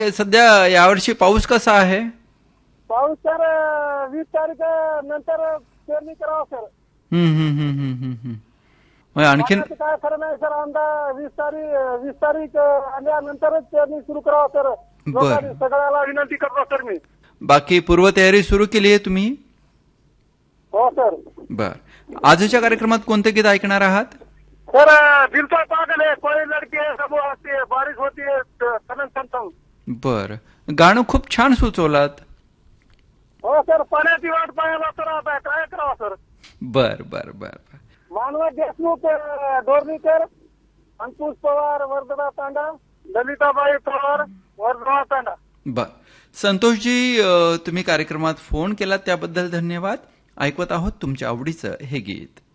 सध्या यावर्षी पाऊस कसा आहे? पाऊस सर 20 तारीख नंतर पेरणी करावं सर. मग आणखीन पाण्याचं काय खरं नाही सर. आमदा 20 तारीख आल्यानंतरच पेरणी सुरू करावं सर. लोकांनी सगळ्याला विनंती करतो सर मी. बाकी पूर्वतयारी सुरू केली आहे तुम्ही? हो सर. बर. आजच्या कार्यक्रमात कोणते गीत ऐकणार आहात? सर दिल तो पागल है कोई लड़की है सब आती है बारिश होती है सनन संतम. बर. गाणं खूप छान सुचवलात. हो सर. पाण्याची वाट पाहायला तर आता काय करावं सर. बर बर बर बर. मानवत देशमुख डोरनीकर, अंकुश पवार वर्धना तांडा, ललिताबाई पवार वर्धना तांडा. बर. संतोषजी, तुम्ही कार्यक्रमात फोन केला त्याबद्दल धन्यवाद. ऐकवत आहोत तुमच्या आवडीचं हे गीत.